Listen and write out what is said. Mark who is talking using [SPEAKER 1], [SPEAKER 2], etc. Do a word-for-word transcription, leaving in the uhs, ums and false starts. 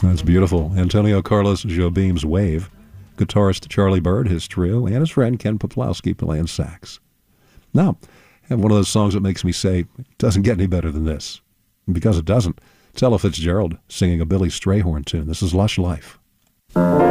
[SPEAKER 1] That's beautiful. Antonio Carlos Jobim's Wave, guitarist Charlie Bird, his trio, and his friend Ken Poplowski playing sax. Now, I have one of those songs that makes me say, it doesn't get any better than this. And because it doesn't, it's Ella Fitzgerald singing a Billy Strayhorn tune. This is Lush Life.